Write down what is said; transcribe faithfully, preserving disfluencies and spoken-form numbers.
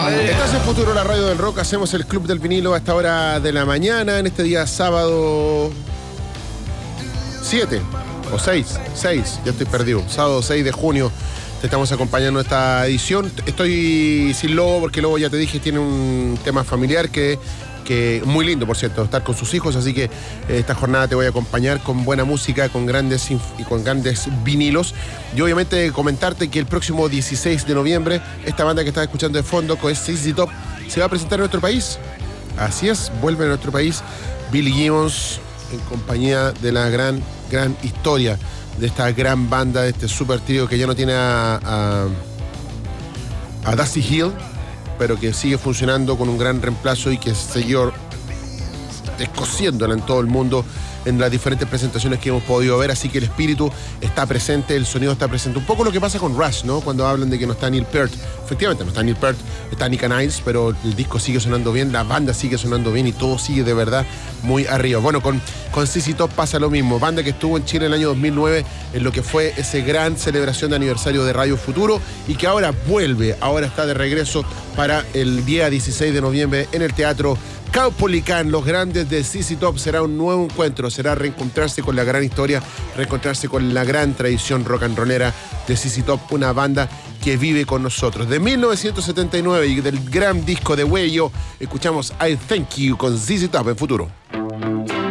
Estás en Futuro, la radio del rock. Hacemos el Club del Vinilo a esta hora de la mañana, en este día sábado siete o seis, seis, ya estoy perdido. Sábado seis de junio te estamos acompañando en esta edición. Estoy sin Lobo porque Lobo, ya te dije, tiene un tema familiar que que muy lindo, por cierto, estar con sus hijos, así que eh, esta jornada te voy a acompañar con buena música, con grandes inf- y con grandes vinilos. Y obviamente comentarte que el próximo dieciséis de noviembre, esta banda que estás escuchando de fondo, con Z Z Top, se va a presentar en nuestro país. Así es, vuelve a nuestro país Billy Gibbons en compañía de la gran, gran historia de esta gran banda, de este super trío que ya no tiene a, a, a Dusty Hill, pero que sigue funcionando con un gran reemplazo y que siguió descosiéndola en todo el mundo en las diferentes presentaciones que hemos podido ver. Así que el espíritu está presente, el sonido está presente. Un poco lo que pasa con Rush, ¿no? Cuando hablan de que no está Neil Peart. Efectivamente, no está Neil Peart, está Nick Niles, pero el disco sigue sonando bien, la banda sigue sonando bien y todo sigue de verdad muy arriba. Bueno, con, con Z Z Top pasa lo mismo. Banda que estuvo en Chile en el año dos mil nueve en lo que fue esa gran celebración de aniversario de Radio Futuro y que ahora vuelve, ahora está de regreso para el día dieciséis de noviembre en el Teatro Caupolicán. Los grandes de Z Z Top. Será un nuevo encuentro, será reencontrarse con la gran historia, reencontrarse con la gran tradición rock and rollera de Z Z Top, una banda que vive con nosotros. De mil novecientos setenta y nueve y del gran disco de Huello, escuchamos I Thank You con Z Z Top en Futuro.